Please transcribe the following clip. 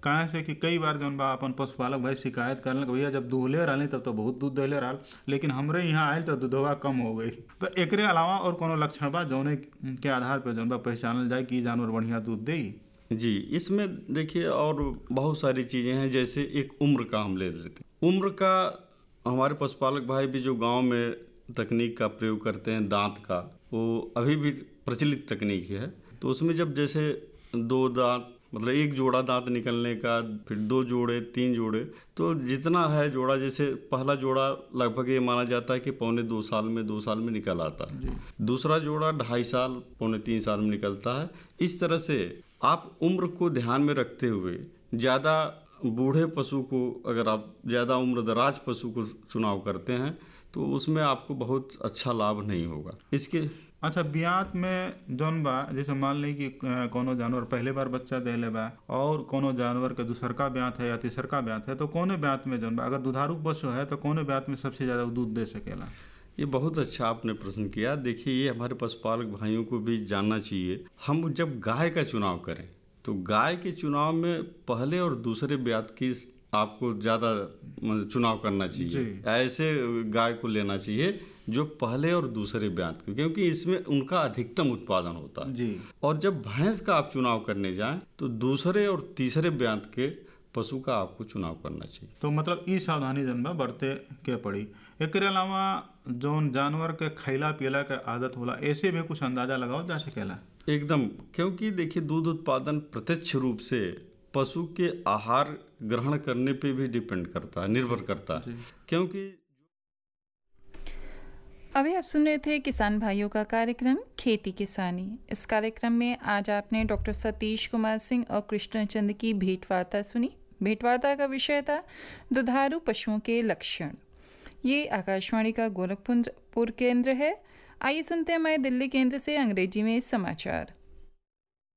काहे से कि कई बार जौन बा अपन पशुपालक भाई शिकायत करल भैया जब दूहले रहली तब तो बहुत दूध देले रहल, लेकिन हमरे यहाँ आयल तो दूधवा कम हो गई। तो एकरे अलावा और कोनो लक्षण बा जौने के आधार पर जौन बा पहचानल जाए कि इ जानवर बढ़िया दूध देई? जी, इसमें देखिए और बहुत सारी चीज़ें हैं, जैसे एक उम्र का हम ले लेते हैं। उम्र का हमारे पशुपालक भाई भी जो गांव में तकनीक का प्रयोग करते हैं दांत का, वो अभी भी प्रचलित तकनीक है। तो उसमें जब जैसे 2 दांत मतलब एक जोड़ा दांत निकलने का, फिर 2 जोड़े 3 जोड़े, तो जितना है जोड़ा, जैसे पहला जोड़ा लगभग ये माना जाता है कि पौने 2 साल में निकल आता है। जी। दूसरा जोड़ा 2.5 साल पौने 3 साल में निकलता है। इस तरह से आप उम्र को ध्यान में रखते हुए ज़्यादा बूढ़े पशु को, अगर आप ज़्यादा उम्र दराज पशु को चुनाव करते हैं तो उसमें आपको बहुत अच्छा लाभ नहीं होगा। इसके अच्छा, ब्यात में जौन बा जैसे मान ली कि कोनो जानवर पहले बार बच्चा देले बा और कोनो जानवर के दूसरका ब्यात है या तीसरका ब्यात है, तो कोने ब्यात में जौन बा अगर दुधारू पशु है तो कोने ब्यात में सबसे ज़्यादा दूध दे सकेला? ये बहुत अच्छा आपने प्रश्न किया। देखिए, ये हमारे पशुपालक भाइयों को भी जानना चाहिए। हम जब गाय का चुनाव करें तो गाय के चुनाव में पहले और दूसरे ब्यात की आपको ज़्यादा चुनाव करना चाहिए। जी। ऐसे गाय को लेना चाहिए जो पहले और दूसरे ब्यात की, क्योंकि इसमें उनका अधिकतम उत्पादन होता है। जी। और जब भैंस का आप चुनाव करने जाएं तो दूसरे और तीसरे ब्यात के पशु का आपको चुनाव करना चाहिए। तो मतलब ई सावधानी जौन बा बरते के पड़ी। एकरे अलावा जौन जानवर के खैला पियला के आदत होला, ऐसे भी कुछ अंदाजा लगावल जा सकेला? एकदम, क्योंकि देखिए दूध उत्पादन प्रत्यक्ष रूप से पशु के आहार ग्रहण करने पे भी डिपेंड करता है, निर्भर करता है। जी। क्योंकि अभी आप सुन रहे थे किसान भाइयों का कार्यक्रम खेती किसानी। इस कार्यक्रम में आज आपने डॉक्टर सतीश कुमार सिंह और कृष्णचंद की भेंटवार्ता सुनी। भेंटवार्ता का विषय था दुधारू पशुओं के लक्षण। ये आकाशवाणी का गोरखपुर केंद्र है। आइए सुनते हैं हमारे दिल्ली केंद्र से अंग्रेजी में समाचार।